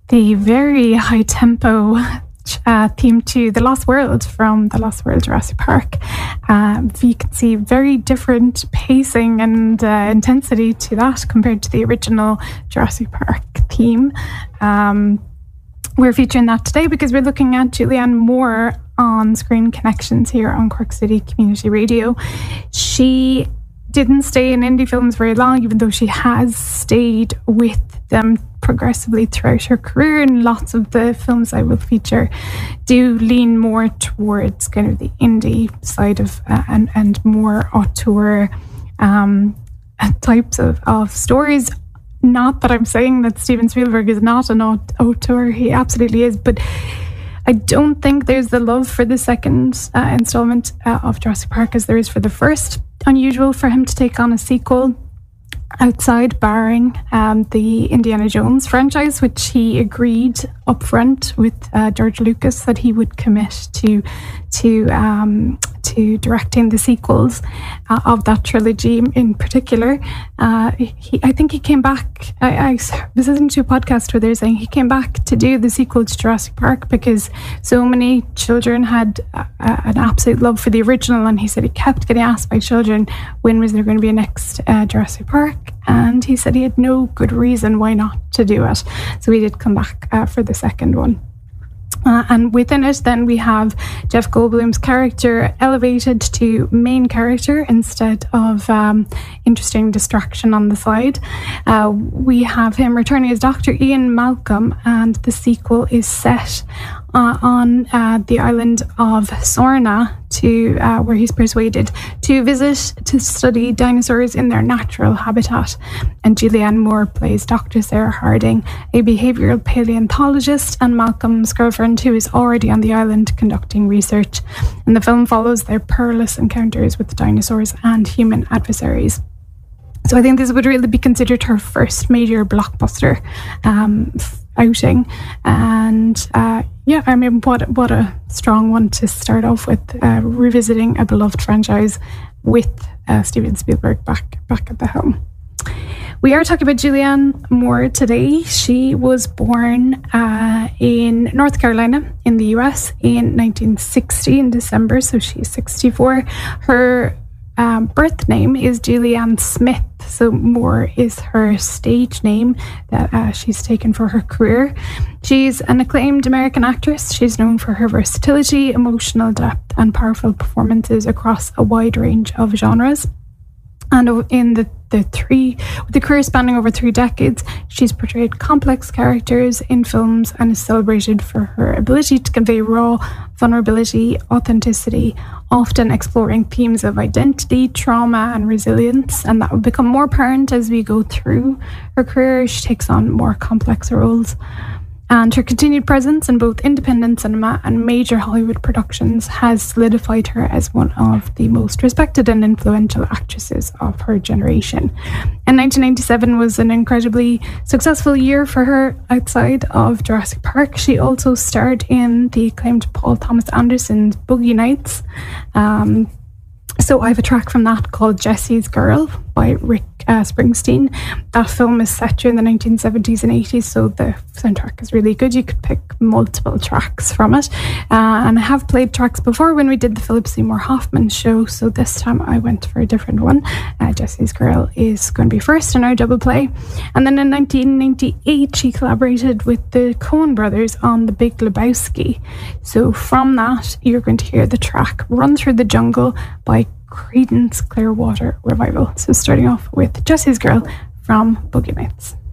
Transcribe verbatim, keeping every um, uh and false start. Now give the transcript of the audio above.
the very high tempo uh, theme to The Lost World from The Lost World Jurassic Park. Um, you can see very different pacing and uh, intensity to that compared to the original Jurassic Park theme. Um, we're featuring that today because we're looking at Julianne Moore on Screen Connections here on Cork City Community Radio. She didn't stay in indie films very long, even though she has stayed with them progressively throughout her career, and lots of the films I will feature do lean more towards kind of the indie side of uh, and, and more auteur um, types of, of stories. Not that I'm saying that Steven Spielberg is not an auteur, he absolutely is, but I don't think there's the love for the second uh, installment uh, of Jurassic Park as there is for the first. Unusual for him to take on a sequel outside, barring um, the Indiana Jones franchise, which he agreed up front with uh, George Lucas that he would commit to to um, to directing the sequels uh, of that trilogy in particular. Uh, he, I think he came back, I, I was listening to a podcast where they're saying he came back to do the sequel to Jurassic Park because so many children had uh, an absolute love for the original, and he said he kept getting asked by children, when was there going to be a next uh, Jurassic Park? And he said he had no good reason why not to do it. So he did come back uh, for the second one. Uh, and within it, then we have Jeff Goldblum's character elevated to main character instead of um, interesting distraction on the side. Uh, we have him returning as Doctor Ian Malcolm, and the sequel is set uh, on uh, the island of Sorna, to uh, where he's persuaded to visit to study dinosaurs in their natural habitat. And Julianne Moore plays Doctor Sarah Harding, a behavioural paleontologist and Malcolm's girlfriend who is already on the island conducting research. And the film follows their perilous encounters with dinosaurs and human adversaries. So I think this would really be considered her first major blockbuster um, outing. And uh, yeah, I mean, what what a strong one to start off with, uh, revisiting a beloved franchise with uh, Steven Spielberg back back at the helm. We are talking about Julianne Moore today. She was born uh, in North Carolina in the U S in nineteen sixty in December, so she's sixty-four. Her Um, birth name is Julianne Smith, so Moore is her stage name that uh, she's taken for her career. She's an acclaimed American actress. She's known for her versatility, emotional depth, and powerful performances across a wide range of genres. And in the, the three, with the career spanning over three decades, she's portrayed complex characters in films and is celebrated for her ability to convey raw vulnerability, authenticity, often exploring themes of identity, trauma, and resilience. And that will become more apparent as we go through her career. She takes on more complex roles. And her continued presence in both independent cinema and major Hollywood productions has solidified her as one of the most respected and influential actresses of her generation. And nineteen ninety-seven was an incredibly successful year for her outside of Jurassic Park. She also starred in the acclaimed Paul Thomas Anderson's Boogie Nights. Um, So I have a track from that called Jesse's Girl by Rick uh, Springsteen. That film is set during the nineteen seventies and eighties, so the soundtrack is really good. You could pick multiple tracks from it. Uh, and I have played tracks before when we did the Philip Seymour Hoffman show, so this time I went for a different one. Uh, Jesse's Girl is going to be first in our double play. And then in nineteen ninety-eight, she collaborated with the Coen brothers on The Big Lebowski. So from that, you're going to hear the track Run Through the Jungle by Creedence Clearwater Revival. So starting off with Jesse's Girl from Boogie Nights.